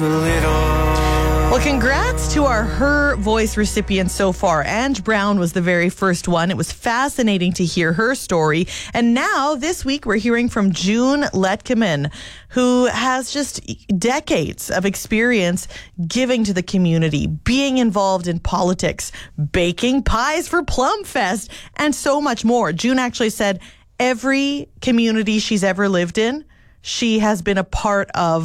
Well, congrats to our Her Voice recipients so far. Ange Brown was the very first one. It was fascinating to hear her story. And now, this week, we're hearing from June Letkeman, who has just decades of experience giving to the community, being involved in politics, baking pies for Plum Fest, and so much more. June actually said every community she's ever lived in, she has been a part of